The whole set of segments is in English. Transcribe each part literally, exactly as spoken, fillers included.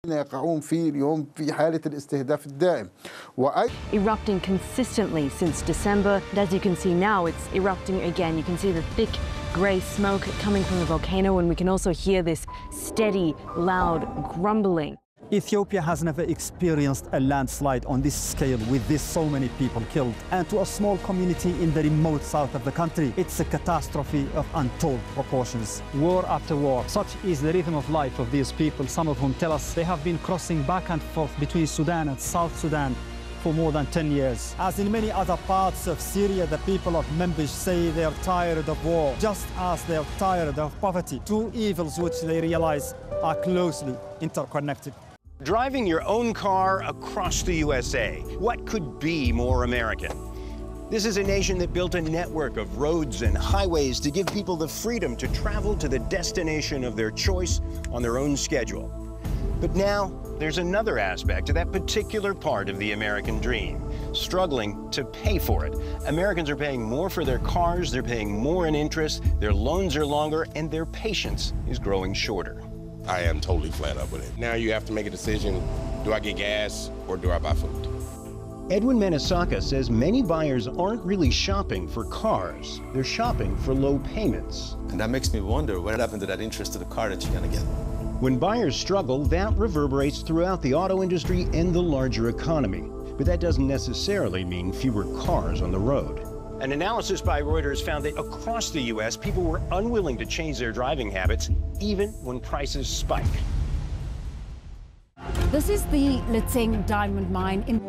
يقعون فيه اليوم في حالة الاستهداف الدائم. وأي erupting consistently since December. And as you can see now, it's erupting again. You can see the thick grey smoke coming from the volcano, and we can also hear this steady, loud grumbling. Ethiopia has never experienced a landslide on this scale with this so many people killed. And to a small community in the remote south of the country, it's a catastrophe of untold proportions. War after war. Such is the rhythm of life of these people, some of whom tell us they have been crossing back and forth between Sudan and South Sudan for more than ten years. As in many other parts of Syria, the people of Manbij say they are tired of war, just as they are tired of poverty, two evils which they realize are closely interconnected. Driving your own car across the U S A. What could be more American? This is a nation that built a network of roads and highways to give people the freedom to travel to the destination of their choice on their own schedule. But now, there's another aspect to that particular part of the American dream, struggling to pay for it. Americans are paying more for their cars, they're paying more in interest, their loans are longer, and their patience is growing shorter. I am totally flat up with it. Now you have to make a decision, do I get gas or do I buy food? Edwin Manisaka says many buyers aren't really shopping for cars, they're shopping for low payments. And that makes me wonder what happened to that interest to the car that you're gonna get. When buyers struggle, that reverberates throughout the auto industry and the larger economy. But that doesn't necessarily mean fewer cars on the road. An analysis by Reuters found that across the U S, people were unwilling to change their driving habits, even when prices spike. This is the Litseng diamond mine in...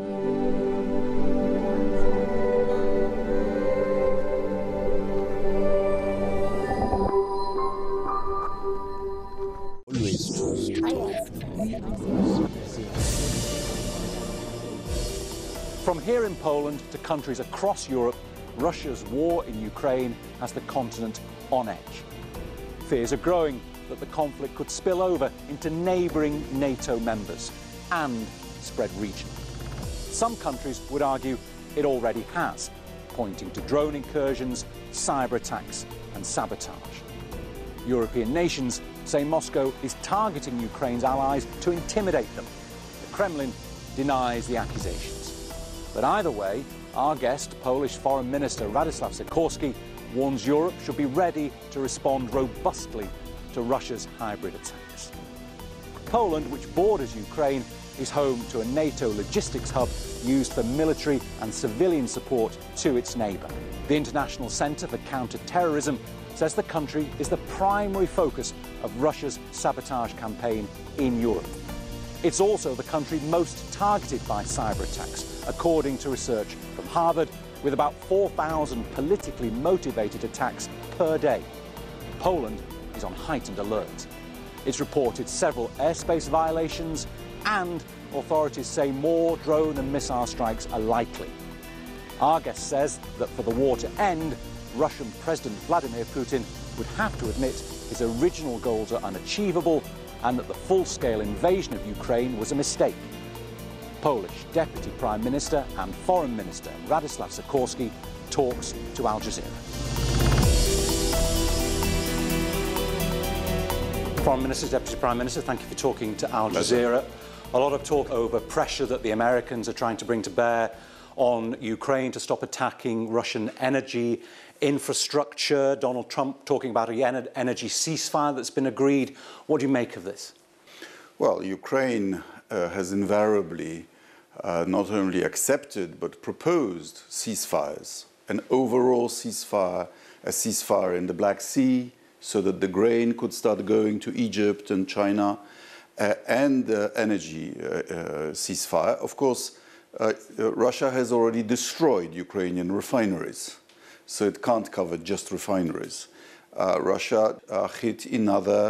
From here in Poland to countries across Europe, Russia's war in Ukraine has the continent on edge. Fears are growing that the conflict could spill over into neighbouring NATO members and spread regionally. Some countries would argue it already has, pointing to drone incursions, cyber attacks and sabotage. European nations say Moscow is targeting Ukraine's allies to intimidate them. The Kremlin denies the accusations. But either way, our guest, Polish Foreign Minister Radoslaw Sikorski, warns Europe should be ready to respond robustly to Russia's hybrid attacks. Poland, which borders Ukraine, is home to a NATO logistics hub used for military and civilian support to its neighbour. The International Centre for Counter-Terrorism says the country is the primary focus of Russia's sabotage campaign in Europe. It's also the country most targeted by cyber attacks, according to research from Harvard, with about four thousand politically motivated attacks per day. Poland is on heightened alert. It's reported several airspace violations, and authorities say more drone and missile strikes are likely. Our guest says that for the war to end, Russian President Vladimir Putin would have to admit his original goals are unachievable and that the full-scale invasion of Ukraine was a mistake. Polish Deputy Prime Minister and Foreign Minister Radoslaw Sikorski talks to Al Jazeera. Foreign Minister, Deputy Prime Minister, thank you for talking to Al Jazeera. A lot of talk over pressure that the Americans are trying to bring to bear on Ukraine to stop attacking Russian energy infrastructure. Donald Trump talking about an energy ceasefire that's been agreed. What do you make of this? Well, Ukraine uh, has invariably uh, not only accepted but proposed ceasefires, an overall ceasefire, a ceasefire in the Black Sea so that the grain could start going to Egypt and China, uh, and uh, energy uh, uh, ceasefire. Of course, uh, uh, Russia has already destroyed Ukrainian refineries, so it can't cover just refineries. Uh, Russia uh, hit another